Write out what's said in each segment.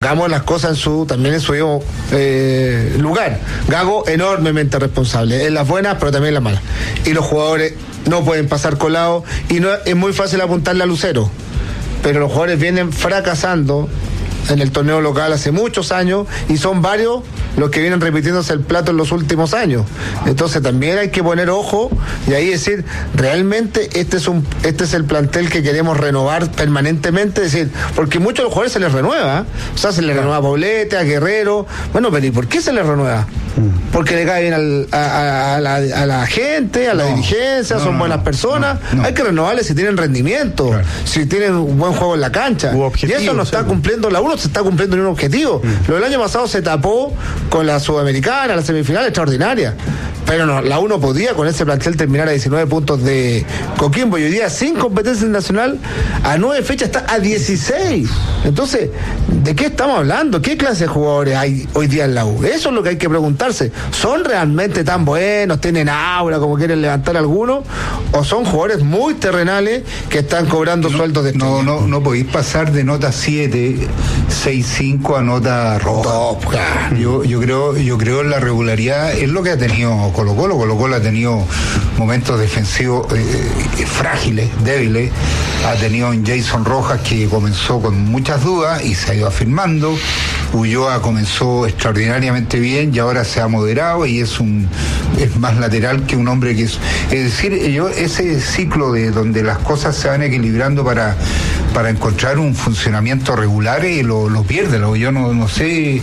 pongamos las cosas también en su lugar. Gago enormemente responsable, en las buenas pero también en las malas. Y los jugadores no pueden pasar colados y no es muy fácil apuntarle a Lucero, pero los jugadores vienen fracasando en el torneo local hace muchos años y son varios los que vienen repitiéndose el plato en los últimos años. Entonces también hay que poner ojo y ahí decir, realmente este es el plantel que queremos renovar permanentemente, decir, porque muchos de los jugadores se les renueva, o sea, se les renueva a Poblete, a Guerrero, bueno, pero ¿y por qué se les renueva? Porque le cae bien a la gente, a la dirigencia, son buenas personas, hay que renovarles si tienen rendimiento, si tienen un buen juego en la cancha, y eso no está cumpliendo, la uno se está cumpliendo en un objetivo. Lo del año pasado se tapó con la Sudamericana, la semifinal extraordinaria, pero no, la uno podía con ese plantel terminar a 19 puntos de Coquimbo y hoy día sin competencia nacional a 9 fechas está a 16. Entonces, ¿de qué estamos hablando? ¿Qué clase de jugadores hay hoy día en la U? Eso es lo que hay que preguntarse. ¿Son realmente tan buenos? ¿Tienen aura como quieren levantar algunos? ¿O son jugadores muy terrenales que están cobrando sueldos de estrella? No podéis pasar de nota 7, 6-5 a nota roja. Yo creo en la regularidad, es lo que ha tenido Colo-Colo ha tenido momentos defensivos frágiles, débiles, ha tenido un Jason Rojas que comenzó con muchas dudas y se ha ido afirmando, Ulloa comenzó extraordinariamente bien y ahora se ha moderado y es más lateral que un hombre que es decir, ese ciclo de donde las cosas se van equilibrando para encontrar un funcionamiento regular lo pierde. Yo no sé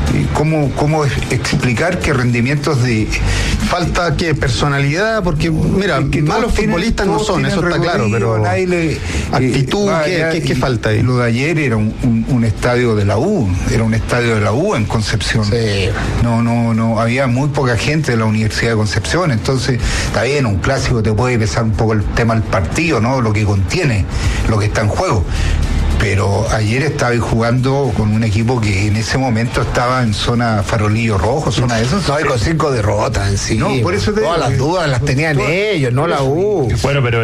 cómo explicar que rendimientos de falta que personalidad, porque mira, que malos futbolistas no son, eso está claro, pero actitud, ¿qué falta ahí? Lo de ayer era un estadio de la U, en Concepción. Sí. No, había muy poca gente de la Universidad de Concepción, entonces está bien, un clásico te puede pesar un poco el tema del partido, ¿no? Lo que contiene, lo que está en juego. Pero ayer estaba jugando con un equipo que en ese momento estaba en zona farolillo rojo, zona de esos. No, y con 5 derrotas en sí. No, por eso todas las dudas las tenían ellos, no la U. Bueno, pero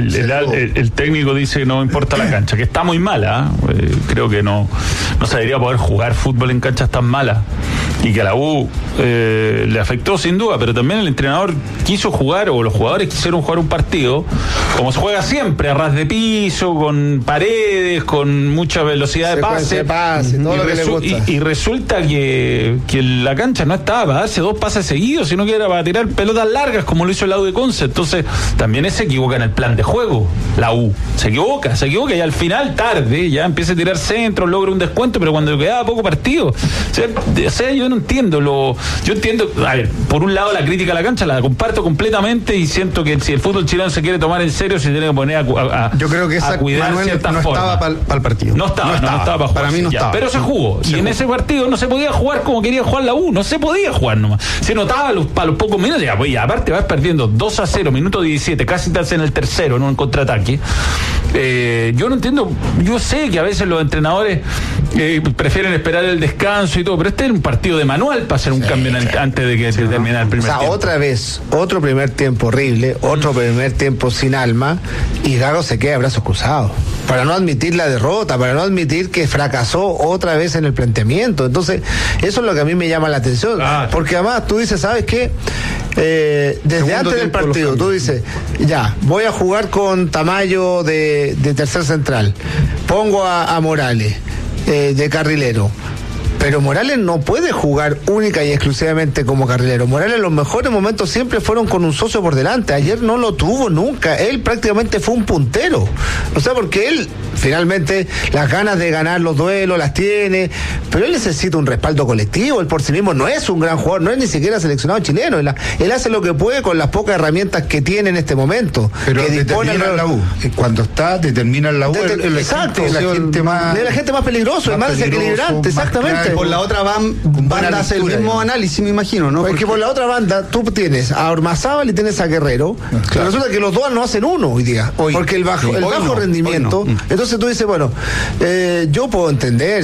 el técnico dice que no importa la cancha, que está muy mala. Creo que no se debería poder jugar fútbol en canchas tan malas. Y que a la U le afectó sin duda, pero también el entrenador quiso jugar, o los jugadores quisieron jugar un partido, como se juega siempre, a ras de piso, con paredes, con mucha velocidad de pase, todo lo que le gusta. Y resulta que la cancha no estaba para darse 2 pases seguidos, sino que era para tirar pelotas largas, como lo hizo el U de Conce. Entonces, también se equivoca en el plan de juego, la U. Se equivoca, y al final, tarde, ya empieza a tirar centro, logra un descuento, pero cuando quedaba poco partido. O sea, yo no entiendo yo entiendo, a ver, por un lado la crítica a la cancha la comparto completamente y siento que si el fútbol chileno se quiere tomar en serio se tiene que poner yo creo que esa cuidar Manuel no estaba para el partido. No estaba para jugar. Para mí no estaba. Pero se jugó. Y en ese partido no se podía jugar como quería jugar la U. No se podía jugar nomás. Se notaba para los pocos minutos. Y aparte vas perdiendo 2-0, minuto 17, casi estás en el tercero en un contraataque. Yo no entiendo. Yo sé que a veces los entrenadores prefieren esperar el descanso y todo, pero este es un partido de manual para hacer un cambio antes de que se termine el primer tiempo. Otra vez, otro primer tiempo horrible, otro primer tiempo sin alma, y Gago se queda de brazos cruzados para no admitir la derrota, para no admitir que fracasó otra vez en el planteamiento. Entonces, eso es lo que a mí me llama la atención, porque además tú dices, ¿sabes qué? Desde antes del partido, tú dices, ya, voy a jugar con Tamayo de tercer central, pongo a Morales de carrilero. Pero Morales no puede jugar única y exclusivamente como carrilero. Morales los mejores momentos siempre fueron con un socio por delante. Ayer no lo tuvo nunca. Él prácticamente fue un puntero. O sea, porque él finalmente las ganas de ganar los duelos las tiene, pero él necesita un respaldo colectivo. Él por sí mismo no es un gran jugador, no es ni siquiera seleccionado chileno. Él hace lo que puede con las pocas herramientas que tiene en este momento. Pero que determina la U. Cuando está, determina la U. Exacto. Es la gente más peligrosa, más desequilibrante, exactamente. Por la otra banda hace el mismo análisis, me imagino, ¿no? Porque por la otra banda tú tienes a Ormazábal y tienes a Guerrero, pero resulta que los dos no hacen uno hoy día, porque el bajo rendimiento. Entonces tú dices, bueno, yo puedo entender,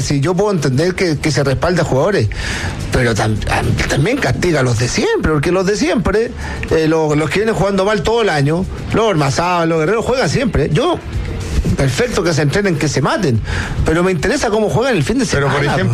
que se respalda a jugadores, pero también castiga a los de siempre, porque los de siempre, los que vienen jugando mal todo el año, los Ormazábal, los Guerreros juegan siempre. Perfecto que se entrenen, que se maten, pero me interesa cómo juegan el fin de semana. Pero por ejemplo